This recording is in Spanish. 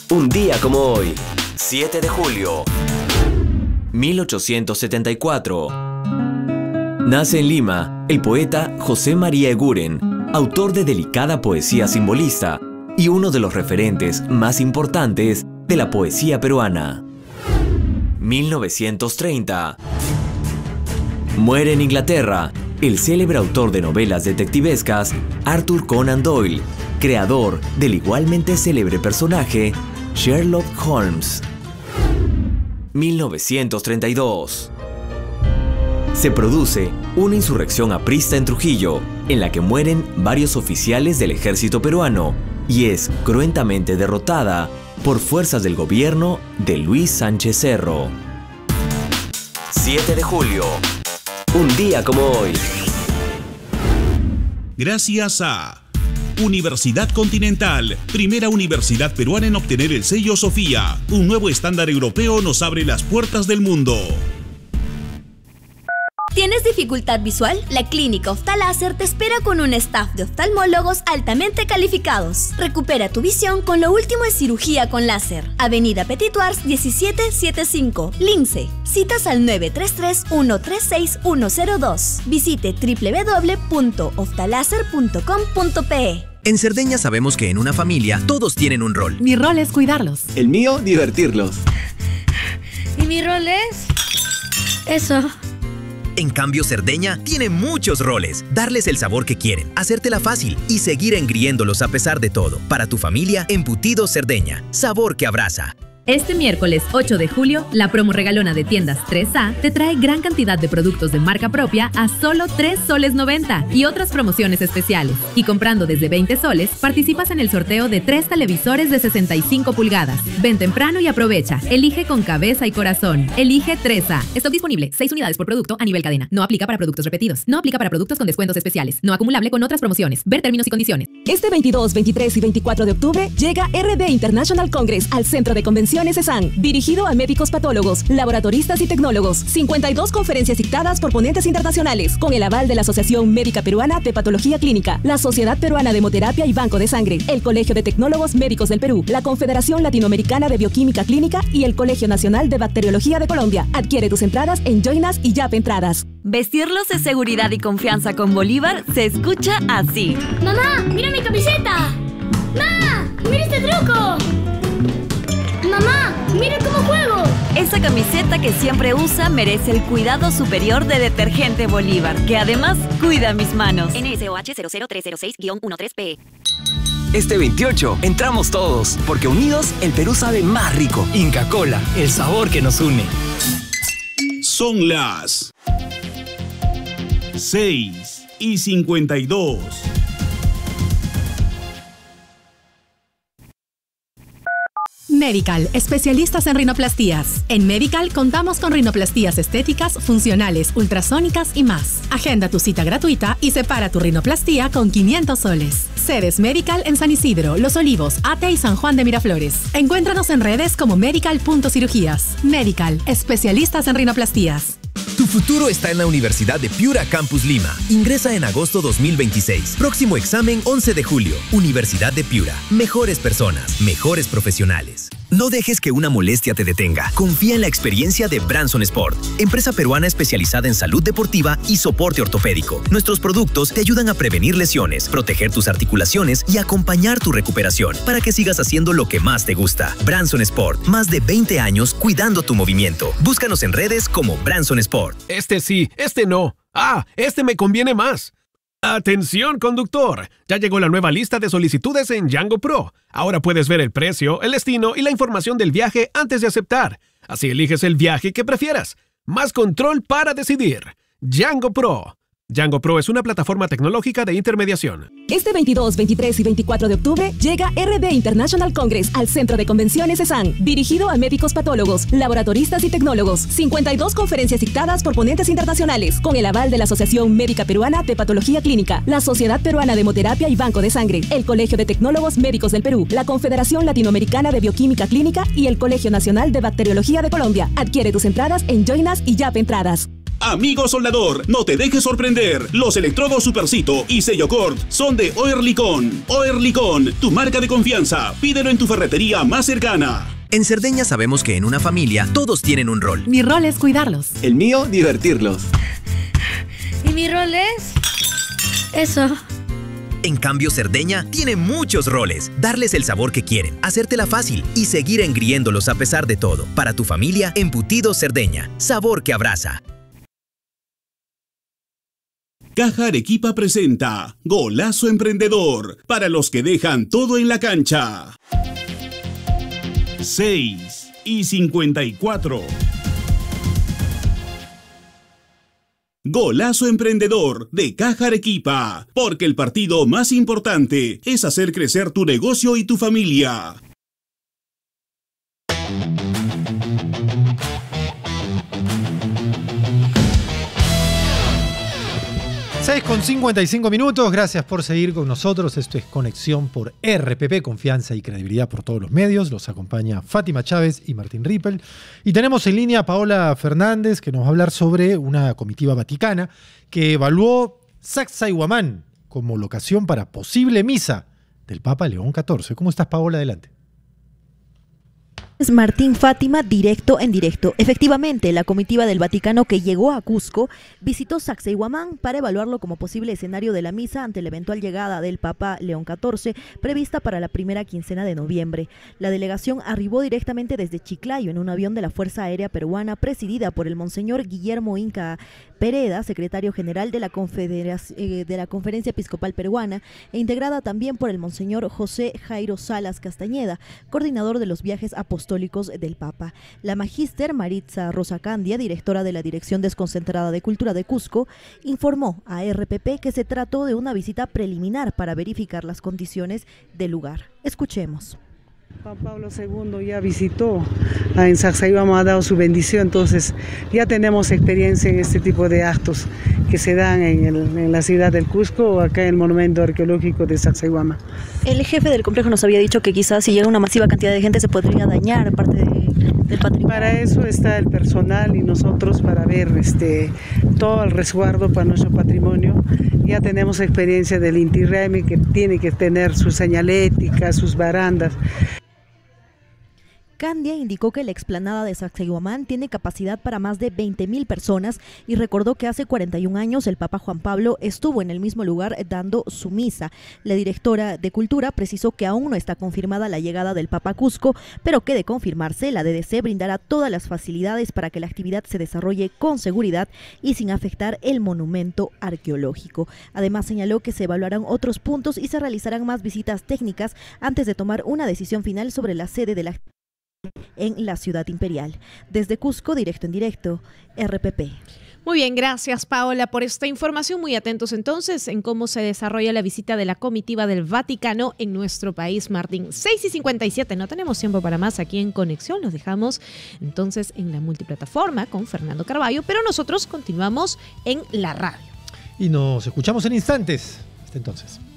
Un día como hoy, 7 de julio, 1874. Nace en Lima el poeta José María Eguren, autor de delicada poesía simbolista y uno de los referentes más importantes de la poesía peruana. 1930. Muere en Inglaterra el célebre autor de novelas detectivescas Arthur Conan Doyle, creador del igualmente célebre personaje Sherlock Holmes. 1932. Se produce una insurrección aprista en Trujillo, en la que mueren varios oficiales del ejército peruano y es cruentamente derrotada por fuerzas del gobierno de Luis Sánchez Cerro. 7 de julio, un día como hoy. Gracias a Universidad Continental, primera universidad peruana en obtener el sello Sofía. Un nuevo estándar europeo nos abre las puertas del mundo. ¿Tienes dificultad visual? La Clínica Oftaláser te espera con un staff de oftalmólogos altamente calificados. Recupera tu visión con lo último en cirugía con láser. Avenida Petituars 1775, Lince. Citas al 933-136-102. Visite www.oftaláser.com.pe. En Cerdeña sabemos que en una familia todos tienen un rol. Mi rol es cuidarlos. El mío, divertirlos. ¿Y mi rol es? Eso. En cambio, Cerdeña tiene muchos roles. Darles el sabor que quieren, hacértela fácil y seguir engriéndolos a pesar de todo. Para tu familia, Embutidos Cerdeña. Sabor que abraza. Este miércoles 8 de julio, la promo regalona de tiendas 3A te trae gran cantidad de productos de marca propia a solo 3 soles 90 y otras promociones especiales. Y comprando desde 20 soles, participas en el sorteo de 3 televisores de 65 pulgadas. Ven temprano y aprovecha. Elige con cabeza y corazón. Elige 3A. Stock disponible. 6 unidades por producto a nivel cadena. No aplica para productos repetidos. No aplica para productos con descuentos especiales. No acumulable con otras promociones. Ver términos y condiciones. Este 22, 23 y 24 de octubre llega RD International Congress al Centro de Convenciones ESAN, dirigido a médicos patólogos, laboratoristas y tecnólogos. 52 conferencias dictadas por ponentes internacionales, con el aval de la Asociación Médica Peruana de Patología Clínica, la Sociedad Peruana de Hemoterapia y Banco de Sangre, el Colegio de Tecnólogos Médicos del Perú, la Confederación Latinoamericana de Bioquímica Clínica y el Colegio Nacional de Bacteriología de Colombia. Adquiere tus entradas en Joinas y Yap Entradas. Vestirlos de seguridad y confianza con Bolívar se escucha así. ¡Mamá, mira mi camiseta! ¡Ma! ¡Mira este truco! ¡Mamá, mira cómo juego! Esa camiseta que siempre usa merece el cuidado superior de Detergente Bolívar, que además cuida mis manos. NSOH 00306-13P. Este 28 entramos todos, porque unidos el Perú sabe más rico. Inca Kola, el sabor que nos une. Son las 6:52. Medical, especialistas en rinoplastías. En Medical contamos con rinoplastías estéticas, funcionales, ultrasónicas y más. Agenda tu cita gratuita y separa tu rinoplastía con 500 soles. Sedes Medical en San Isidro, Los Olivos, Ate y San Juan de Miraflores. Encuéntranos en redes como medical.cirugías. Medical, especialistas en rinoplastías. Tu futuro está en la Universidad de Piura Campus Lima. Ingresa en agosto 2026. Próximo examen 11 de julio. Universidad de Piura. Mejores personas, mejores profesionales. No dejes que una molestia te detenga. Confía en la experiencia de Branson Sport, empresa peruana especializada en salud deportiva y soporte ortopédico. Nuestros productos te ayudan a prevenir lesiones, proteger tus articulaciones y acompañar tu recuperación para que sigas haciendo lo que más te gusta. Branson Sport, más de 20 años cuidando tu movimiento. Búscanos en redes como Branson Sport. Este sí, este no. Ah, este me conviene más. ¡Atención, conductor! Ya llegó la nueva lista de solicitudes en Django Pro. Ahora puedes ver el precio, el destino y la información del viaje antes de aceptar. Así eliges el viaje que prefieras. Más control para decidir. Django Pro. Django Pro es una plataforma tecnológica de intermediación. Este 22, 23 y 24 de octubre llega RD International Congress al Centro de Convenciones ESAN, dirigido a médicos patólogos, laboratoristas y tecnólogos. 52 conferencias dictadas por ponentes internacionales, con el aval de la Asociación Médica Peruana de Patología Clínica, la Sociedad Peruana de Hemoterapia y Banco de Sangre, el Colegio de Tecnólogos Médicos del Perú, la Confederación Latinoamericana de Bioquímica Clínica y el Colegio Nacional de Bacteriología de Colombia. Adquiere tus entradas en Joinas y Yap Entradas. Amigo soldador, no te dejes sorprender. Los electrodos Supercito y Sello Cord son de Oerlikon. Oerlikon, tu marca de confianza. Pídelo en tu ferretería más cercana. En Cerdeña sabemos que en una familia todos tienen un rol. Mi rol es cuidarlos. El mío, divertirlos. ¿Y mi rol es? Eso. En cambio, Cerdeña tiene muchos roles. Darles el sabor que quieren, hacértela fácil y seguir engriéndolos a pesar de todo. Para tu familia, Embutidos Cerdeña. Sabor que abraza. Caja Arequipa presenta Golazo Emprendedor, para los que dejan todo en la cancha. 6:54. Golazo Emprendedor de Caja Arequipa, porque el partido más importante es hacer crecer tu negocio y tu familia. Con 55 minutos, gracias por seguir con nosotros. Esto es Conexión por RPP, confianza y credibilidad por todos los medios. Los acompaña Fátima Chávez y Martín Rippel. Y tenemos en línea a Paola Fernández, que nos va a hablar sobre una comitiva vaticana que evaluó Sacsayhuamán como locación para posible misa del Papa León XIV. ¿Cómo estás, Paola? Adelante. Martín, Fátima, directo en directo. Efectivamente, la comitiva del Vaticano que llegó a Cusco visitó Sacsayhuamán para evaluarlo como posible escenario de la misa ante la eventual llegada del Papa León XIV, prevista para la primera quincena de noviembre. La delegación arribó directamente desde Chiclayo en un avión de la Fuerza Aérea Peruana presidida por el Monseñor Guillermo Inca Pereda, secretario general de la Conferencia Episcopal Peruana, e integrada también por el Monseñor José Jairo Salas Castañeda, coordinador de los viajes apostólicos del Papa. La magíster Maritza Rosacandia, directora de la Dirección Desconcentrada de Cultura de Cusco, informó a RPP que se trató de una visita preliminar para verificar las condiciones del lugar. Escuchemos. Juan Pablo II ya visitó en Sacsayhuamán, ha dado su bendición, entonces ya tenemos experiencia en este tipo de actos que se dan en la ciudad del Cusco o acá en el monumento arqueológico de Sacsayhuamán. El jefe del complejo nos había dicho que quizás si llega una masiva cantidad de gente se podría dañar parte del patrimonio. Para eso está el personal y nosotros para ver todo el resguardo para nuestro patrimonio. Ya tenemos experiencia del Inti Raymi, que tiene que tener su señalética, sus barandas. Candia indicó que la explanada de Sacsayhuamán tiene capacidad para más de 20.000 personas y recordó que hace 41 años el Papa Juan Pablo estuvo en el mismo lugar dando su misa. La directora de Cultura precisó que aún no está confirmada la llegada del Papa a Cusco, pero que de confirmarse, la DDC brindará todas las facilidades para que la actividad se desarrolle con seguridad y sin afectar el monumento arqueológico. Además, señaló que se evaluarán otros puntos y se realizarán más visitas técnicas antes de tomar una decisión final sobre la sede de la en la ciudad imperial. Desde Cusco, directo en directo, RPP. Muy bien, gracias Paola por esta información. Muy atentos entonces en cómo se desarrolla la visita de la comitiva del Vaticano en nuestro país, Martín. 6:57, no tenemos tiempo para más aquí en Conexión. Los dejamos entonces en la multiplataforma con Fernando Carballo, pero nosotros continuamos en la radio. Y nos escuchamos en instantes. Hasta entonces.